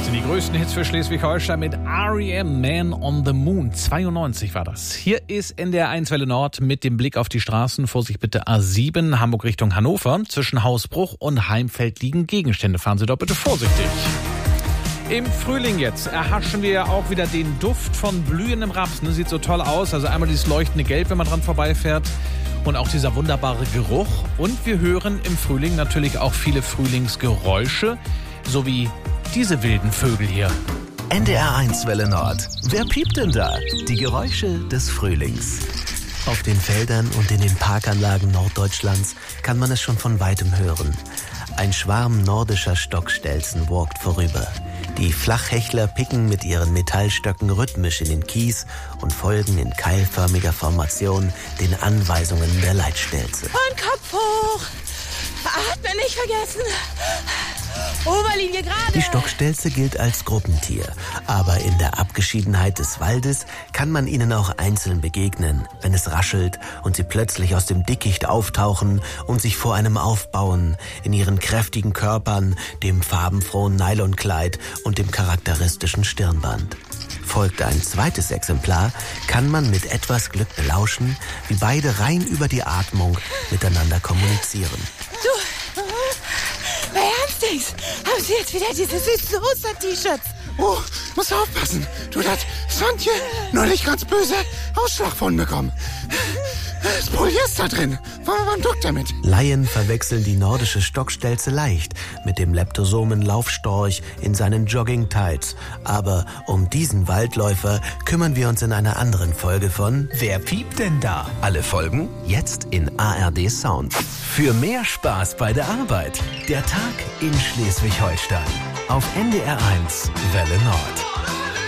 sind die größten Hits für Schleswig-Holstein mit R.E.M. Man on the Moon. 92 war das. Hier ist NDR 1 Welle Nord mit dem Blick auf die Straßen. Vorsicht bitte A7, Hamburg Richtung Hannover. Zwischen Hausbruch und Heimfeld liegen Gegenstände. Fahren Sie doch bitte vorsichtig. Im Frühling jetzt erhaschen wir ja auch wieder den Duft von blühendem Raps. Sieht so toll aus. Also einmal dieses leuchtende Gelb, wenn man dran vorbeifährt. Und auch dieser wunderbare Geruch. Und wir hören im Frühling natürlich auch viele Frühlingsgeräusche. So wie diese wilden Vögel hier. NDR 1 Welle Nord. Wer piept denn da? Die Geräusche des Frühlings. Auf den Feldern und in den Parkanlagen Norddeutschlands kann man es schon von weitem hören. Ein Schwarm nordischer Stockstelzen walkt vorüber. Die Flachhechler picken mit ihren Metallstöcken rhythmisch in den Kies und folgen in keilförmiger Formation den Anweisungen der Leitstelze. Und Kopf hoch! Atmen nicht vergessen! Oberlinie gerade! Die Stockstelze gilt als Gruppentier, aber in der Abgeschiedenheit des Waldes kann man ihnen auch einzeln begegnen, wenn es raschelt und sie plötzlich aus dem Dickicht auftauchen und sich vor einem aufbauen, in ihren kräftigen Körpern, dem farbenfrohen Nylonkleid und dem charakteristischen Stirnband. Folgt ein zweites Exemplar, kann man mit etwas Glück belauschen, wie beide rein über die Atmung miteinander kommunizieren. Du, ernstens, haben Sie jetzt wieder diese süßen Oster-T-Shirts? Oh, muss aufpassen. Du, das Sonntje neulich ganz böse Ausschlag von bekommen. Das Polyester drin. Wann duckt er mit? Laien verwechseln die nordische Stockstelze leicht mit dem Leptosomen-Laufstorch in seinen Jogging-Tights. Aber um diesen Waldläufer kümmern wir uns in einer anderen Folge von Wer piept denn da? Alle Folgen jetzt in ARD Sound. Für mehr Spaß bei der Arbeit. Der Tag in Schleswig-Holstein. Auf NDR 1 Welle Nord.